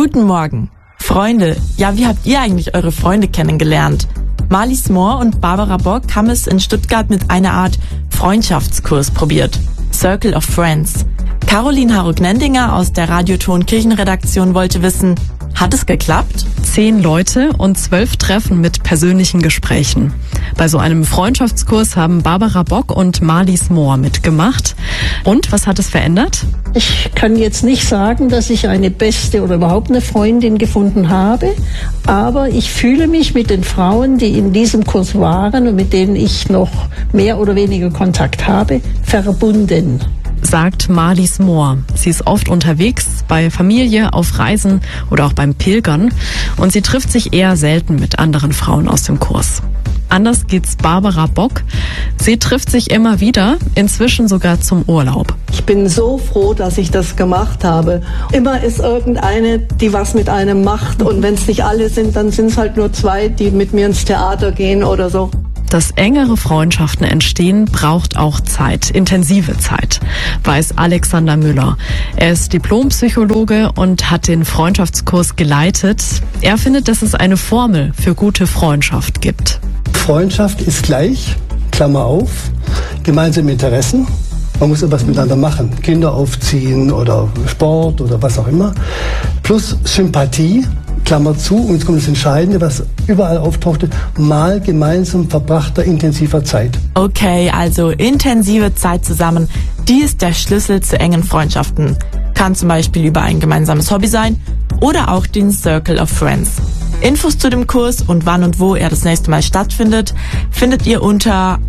Guten Morgen. Freunde, ja, wie habt ihr eigentlich eure Freunde kennengelernt? Marlies Mohr und Barbara Bock haben es in Stuttgart mit einer Art Freundschaftskurs probiert. Circle of Friends. Caroline Harug-Nendinger aus der Radioton-Kirchenredaktion wollte wissen, hat es geklappt? 10 Leute und 12 Treffen mit persönlichen Gesprächen. Bei so einem Freundschaftskurs haben Barbara Bock und Marlies Mohr mitgemacht. Und was hat es verändert? Ich kann jetzt nicht sagen, dass ich eine beste oder überhaupt eine Freundin gefunden habe, aber ich fühle mich mit den Frauen, die in diesem Kurs waren und mit denen ich noch mehr oder weniger Kontakt habe, verbunden. Sagt Marlies Mohr. Sie ist oft unterwegs, bei Familie, auf Reisen oder auch beim Pilgern. Und sie trifft sich eher selten mit anderen Frauen aus dem Kurs. Anders geht's Barbara Bock. Sie trifft sich immer wieder, inzwischen sogar zum Urlaub. Ich bin so froh, dass ich das gemacht habe. Immer ist irgendeine, die was mit einem macht. Und wenn es nicht alle sind, dann sind es halt nur 2, die mit mir ins Theater gehen oder so. Dass engere Freundschaften entstehen, braucht auch Zeit, intensive Zeit, weiß Alexander Müller. Er ist Diplompsychologe und hat den Freundschaftskurs geleitet. Er findet, dass es eine Formel für gute Freundschaft gibt. Freundschaft ist gleich, Klammer auf, gemeinsame Interessen. Man muss etwas miteinander machen, Kinder aufziehen oder Sport oder was auch immer. Plus Sympathie, Klammer zu, und jetzt kommt das Entscheidende, was überall auftauchte, mal gemeinsam verbrachter intensiver Zeit. Okay, also intensive Zeit zusammen, die ist der Schlüssel zu engen Freundschaften. Kann zum Beispiel über ein gemeinsames Hobby sein oder auch den Circle of Friends. Infos zu dem Kurs und wann und wo er das nächste Mal stattfindet, findet ihr unter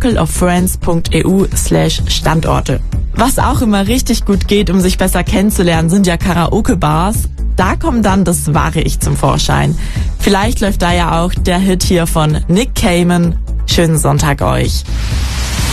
circleoffriends.eu/Standorte. Was auch immer richtig gut geht, um sich besser kennenzulernen, sind ja Karaoke-Bars. Da kommt dann das wahre Ich zum Vorschein. Vielleicht läuft da ja auch der Hit hier von Nick Cayman. Schönen Sonntag euch.